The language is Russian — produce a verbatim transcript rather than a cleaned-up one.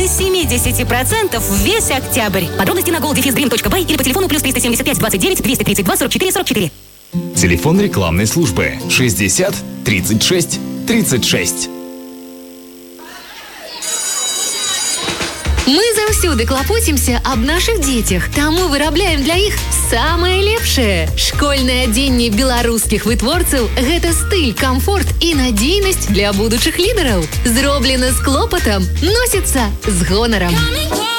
до семьдесят процентов весь октябрь. Подробности на голд дефис дрим точка бай или по телефону плюс триста семьдесят пять двадцать девять двести тридцать два сорок четыре сорок четыре. Телефон рекламной службы шестьдесят тридцать шесть тридцать шесть. Мы заўсёды клапоцімся аб нашых дзецях, таму вырабляем для іх самае лепшае. Школьнае адзенне беларускіх вытворцаў – гэта стыль, камфорт і надзейнасць для будучых лідараў. Зроблена з клопатам, носіцца з гонарам.